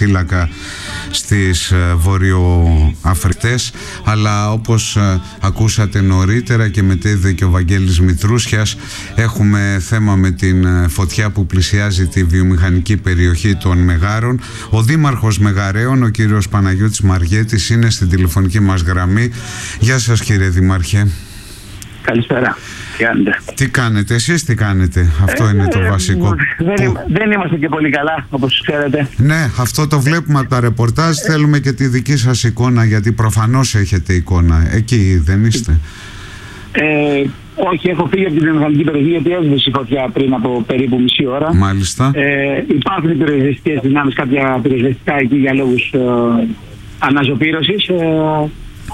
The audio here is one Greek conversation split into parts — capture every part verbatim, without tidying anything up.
ακτοφύλακα στις βορειοαφρικές, αλλά όπως ακούσατε νωρίτερα και μετέδιδε και ο Βαγγέλης Μητρούσιας, έχουμε θέμα με την φωτιά που πλησιάζει τη βιομηχανική περιοχή των Μεγάρων. Ο Δήμαρχος Μεγαρέων, ο κύριος Παναγιώτης Μαριέτης, είναι στην τηλεφωνική μας γραμμή. Γεια σας κύριε Δήμαρχε. Καλησπέρα. Τι κάνετε? Τι κάνετε, εσείς τι κάνετε? Αυτό ε, είναι το βασικό. Δεν, που... δεν είμαστε και πολύ καλά, όπως ξέρετε. Ναι, αυτό το βλέπουμε από τα ρεπορτάζ. Ε, Θέλουμε και τη δική σας εικόνα, γιατί προφανώς έχετε εικόνα. Εκεί δεν είστε? Ε, όχι, έχω φύγει από την βιομηχανική περιοχή, γιατί έσβησε η φωτιά πριν από περίπου μισή ώρα. Μάλιστα. Ε, υπάρχουν πυροσβεστικές δυνάμεις, κάποια πυροσβεστικά εκεί για λόγους ε, αναζωπήρωσης. Ε,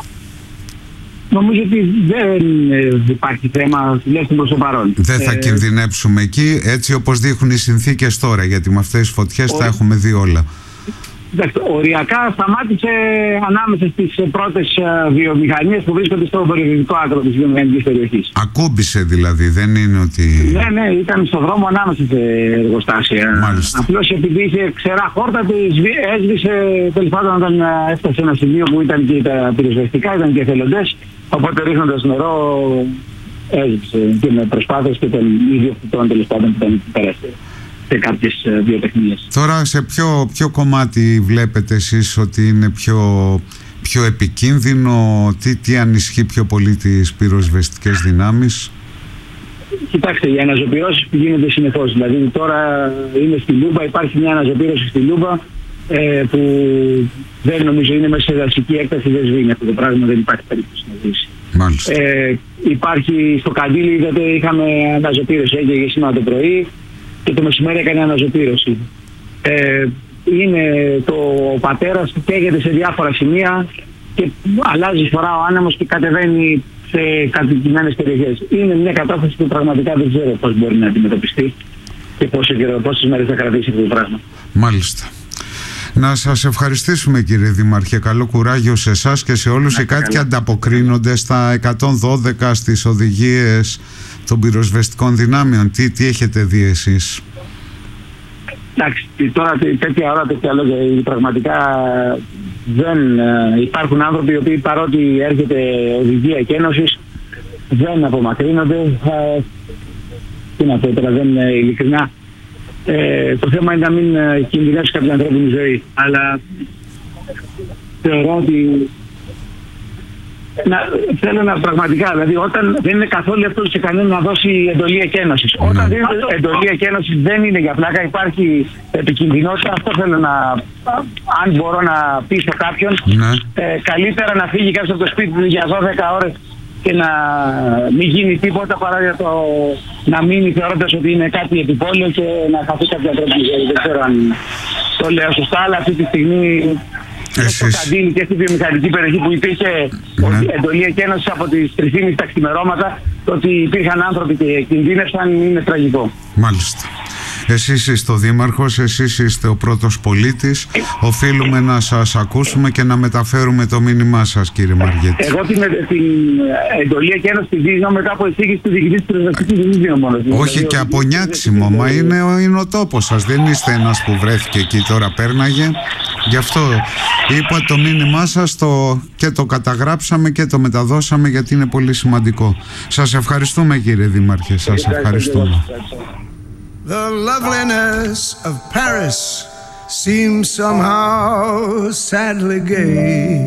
Νομίζω ότι δεν υπάρχει θέμα, τουλάχιστον προς το παρόν. Δεν θα ε, κινδυνεύσουμε εκεί, έτσι όπως δείχνουν οι συνθήκες τώρα, γιατί με αυτές τις φωτιές ο... θα έχουμε δει όλα. Οριακά σταμάτησε ανάμεσα στις πρώτες βιομηχανίες που βρίσκονται στο βορειοδυτικό άκρο της βιομηχανικής περιοχής. Ακούμπησε δηλαδή, δεν είναι ότι... Ναι, ναι, ήταν στον δρόμο ανάμεσα σε εργοστάσια. Μάλιστα. Απλώς επειδή είχε ξερά χόρτα, έσβησε, τέλος πάντων όταν έφτασε σε ένα σημείο που ήταν και τα πυροσβεστικά, ήταν και εθελοντές, οπότε ρίχνοντας νερό έσβησε και με προσπάθειες και των ιδιοκτητών, τέλος πάντων, που ήταν υπερέστεροι σε κάποιες βιοτεχνίες. Τώρα σε ποιο, ποιο κομμάτι βλέπετε εσείς ότι είναι πιο, πιο επικίνδυνο, τι, τι ανισχύει πιο πολύ τις πυροσβεστικές δυνάμεις? Κοιτάξτε, οι αναζωπυρώσεις που γίνονται συνεχώς, δηλαδή τώρα είναι στη Λούμπα, υπάρχει μια αναζωπήρωση στη Λούμπα ε, που δεν νομίζω είναι μέσα σε δασική έκταση, δεν σβήνει αυτό το πράγμα, δεν υπάρχει περίπτωση να σβήσει. Μάλιστα. Ε, υπάρχει στο Καντήλι, είδατε, είχαμε αναζωπήρωση, έγινε σήμερα το πρωί και το μεσημέρι έκανε αναζωπήρωση. Ε, είναι το ο πατέρας που καίγεται σε διάφορα σημεία και αλλάζει φορά ο άνεμος και κατεβαίνει σε κατοικημένες περιοχές. Είναι μια κατάσταση που πραγματικά δεν ξέρω πώς μπορεί να αντιμετωπιστεί και πόσο καιρό, πόσες μέρες θα κρατήσει αυτό το πράγμα. Μάλιστα. Να σας ευχαριστήσουμε κύριε Δήμαρχε, καλό κουράγιο σε εσάς και σε όλους. Οι κάτοικοι ανταποκρίνονται στα εκατόν δώδεκα, στις οδηγίες των πυροσβεστικών δυνάμεων? Τι, τι έχετε δει εσείς? Εντάξει, τώρα τέτοια ώρα, τέτοια λόγια, πραγματικά δεν υπάρχουν άνθρωποι οι οποίοι παρότι έρχεται οδηγία κένωσης δεν απομακρύνονται. Ε, τι να πω τώρα, δεν είναι ειλικρινά. Ε, το θέμα είναι να μην κινδυνεύσει κάποια ανθρώπινη ζωή, αλλά θεωρώ ότι να, θέλω να πραγματικά, δηλαδή όταν δεν είναι καθόλου εύκολο σε κανένα να δώσει εντολή εκένωσης. Mm. Όταν δίνει εντολή εκένωσης δεν είναι για πλάκα, υπάρχει επικινδυνότητα. Αυτό θέλω να, αν μπορώ να πείσω κάποιον, mm. ε, καλύτερα να φύγει κάποιος από το σπίτι του για δώδεκα ώρες και να μην γίνει τίποτα παρά για το να μείνει θεωρώντας ότι είναι κάτι επιπόλαιο και να χαθεί κάποια ανθρώπινη ζωή. Δεν ξέρω αν το λέω σωστά, αλλά αυτή τη στιγμή στο Καντήλι και στη βιομηχανική περιοχή που υπήρχε ναι. εντολή εκένωσης από τις τρεις και μισή τα ξημερώματα, το ότι υπήρχαν άνθρωποι και κινδύνευσαν είναι τραγικό. Μάλιστα. Εσείς είστε ο Δήμαρχος, εσείς είστε ο πρώτος πολίτης. Οφείλουμε να σας ακούσουμε και να μεταφέρουμε το μήνυμά σας, κύριε Μαριέτη. Εγώ την, την εντολή εκένωση τη δίνω μετά από εισήγηση του διοικητή της πυροσβεστικής, δεν δίνω μόνο. Όχι, και από νιάξιμο, μα είναι, είναι ο τόπος σας. Δεν είστε ένας που βρέθηκε εκεί τώρα πέρναγε. Γι' αυτό είπα το μήνυμά σας το, και το καταγράψαμε και το μεταδώσαμε, γιατί είναι πολύ σημαντικό. Σας ευχαριστούμε κύριε Δήμαρχε, σας ευχαριστούμε. The loveliness of Paris seems somehow sadly gay.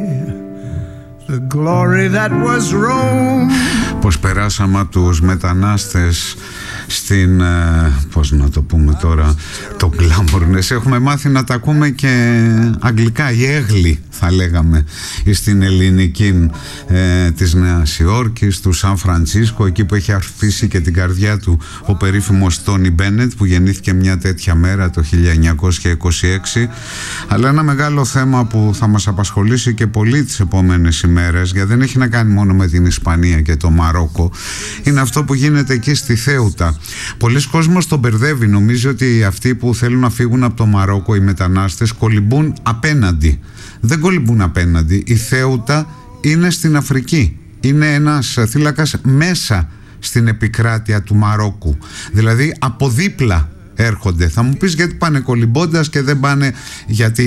The glory that was Rome. Πως περάσαμε τους μετανάστες στην, πώς να το πούμε τώρα, το γκλάμορνες. Έχουμε μάθει να τα ακούμε και αγγλικά, η έγλη θα λέγαμε, στην ελληνική ε, της Νέας Υόρκης, του Σαν Φρανσίσκο, εκεί που έχει αφήσει και την καρδιά του ο περίφημος Τόνι Μπένετ, που γεννήθηκε μια τέτοια μέρα το χίλια εννιακόσια είκοσι έξι. Αλλά ένα μεγάλο θέμα που θα μας απασχολήσει και πολύ τις επόμενες ημέρες, γιατί δεν έχει να κάνει μόνο με την Ισπανία και το Μαρόκο, είναι αυτό που γίνεται εκεί στη Θέουτα. Πολλοί κόσμος τον μπερδεύει, νομίζει ότι αυτοί που θέλουν να φύγουν από το Μαρόκο, οι μετανάστες, κολυμπούν απέναντι. Δεν κολυμπούν απέναντι. Η Θέουτα είναι στην Αφρική. Είναι ένας θύλακας μέσα στην επικράτεια του Μαρόκου. Δηλαδή από δίπλα έρχονται. Θα μου πεις γιατί πάνε κολυμπώντας και δεν πάνε γιατί